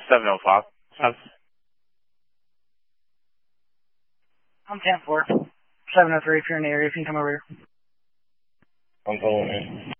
705. I'm 10-4. 703 if you're in the area, if you can come over here. I'm going in.